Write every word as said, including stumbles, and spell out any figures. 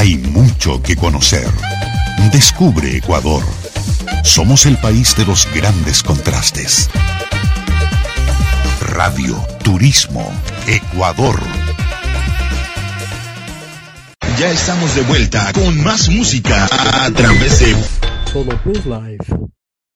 Hay mucho que conocer. Descubre Ecuador. Somos el país de los grandes contrastes. Radio Turismo Ecuador. Ya estamos de vuelta con más música a través de Todo Plus Live.